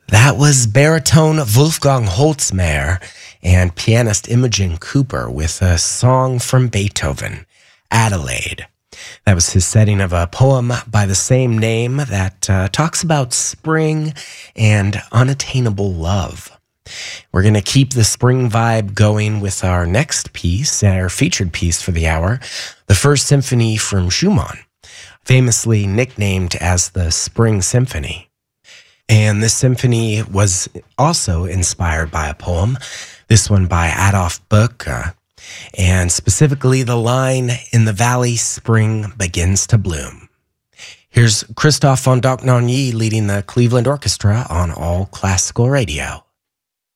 That was baritone Wolfgang Holzmair and pianist Imogen Cooper with a song from Beethoven, Adelaide. That was his setting of a poem by the same name that talks about spring and unattainable love. We're going to keep the spring vibe going with our next piece, our featured piece for the hour, the First Symphony from Schumann, famously nicknamed as the Spring Symphony. And this symphony was also inspired by a poem, this one by Adolf Böcke, and specifically the line, "In the valley, spring begins to bloom." Here's Christoph von Dohnanyi leading the Cleveland Orchestra on All Classical Radio.